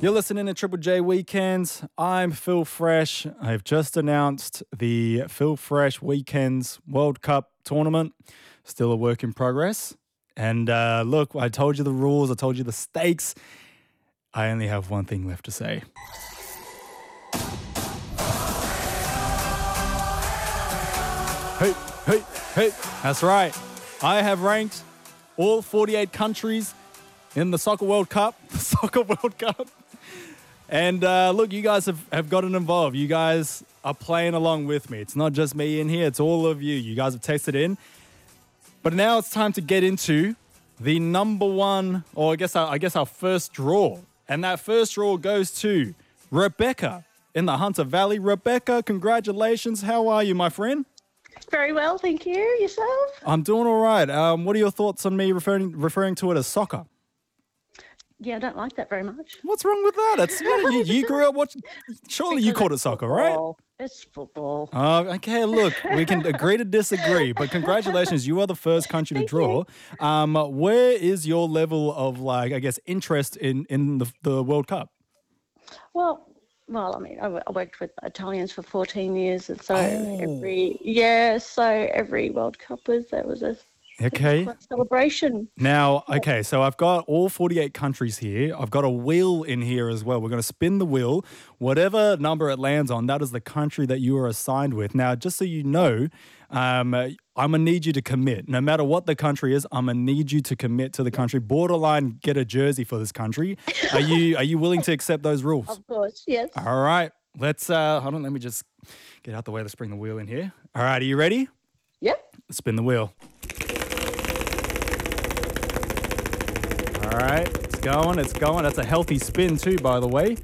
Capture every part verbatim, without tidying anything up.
You're listening to Triple J Weekends. I'm Phil Fresh. I've just announced the Phil Fresh Weekends World Cup tournament. Still a work in progress. And uh, look, I told you the rules. I told you the stakes. I only have one thing left to say. Hey, hey, hey. That's right. I have ranked all forty-eight countries in the Soccer World Cup. The Soccer World Cup. And uh, look, you guys have, have gotten involved. You guys are playing along with me. It's not just me in here. It's all of you. You guys have texted in. But now it's time to get into the number one, or I guess our, I guess our first draw. And that first draw goes to Rebecca in the Hunter Valley. Rebecca, congratulations. How are you, my friend? Very well, thank you. Yourself? I'm doing all right. Um, what are your thoughts on me referring referring to it as soccer? Yeah, I don't like that very much. What's wrong with that? It's you, you, you grew up watching. Surely you called it soccer, football. right? It's football. Oh, okay. Look, we can agree to disagree, but congratulations, you are the first country to Thank draw. Um, where is your level of, like, I guess, interest in in the, the World Cup? Well, well, I mean, I, w- I worked with Italians for fourteen years, and so Oh. every yeah, so every World Cup was there was a Okay. celebration. Now, okay, so I've got all forty-eight countries here. I've got a wheel in here as well. We're going to spin the wheel. Whatever number it lands on, that is the country that you are assigned with. Now, just so you know, um, I'm going to need you to commit. No matter what the country is, I'm going to need you to commit to the country. Borderline, get a jersey for this country. Are you are you willing to accept those rules? Of course, yes. All right. Let's, uh, hold on, let me just get out the way. Let's bring the wheel in here. All right, are you ready? Yep. Spin the wheel. All right, it's going, it's going. That's a healthy spin too, by the way.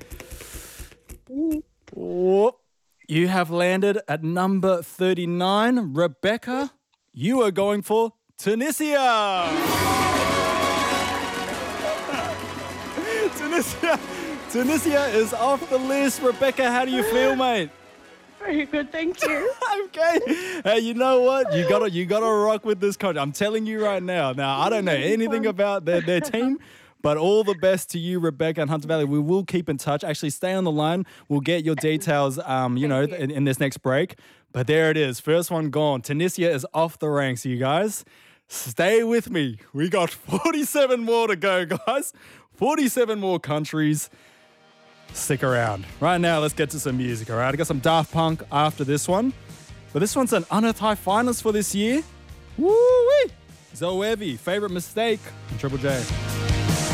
Whoop. You have landed at number thirty-nine. Rebecca, you are going for Tunisia. Tunisia. Tunisia is off the list. Rebecca, how do you feel, mate? Very good, thank you. Okay. Hey, you know what? You gotta you gotta rock with this country. I'm telling you right now. Now, I don't know anything about their, their team, but all the best to you, Rebecca and Hunter Valley. We will keep in touch. Actually, stay on the line. We'll get your details um, you know, in, in this next break. But there it is. First one gone. Tunisia is off the ranks, you guys. Stay with me. We got forty-seven more to go, guys. forty-seven more countries. Stick around. Right now, let's get to some music, all right? I got some Daft Punk after this one. But this one's an Unearthed High finalist for this year. Woo-wee! Zoe Evie, Favorite Mistake on Triple J.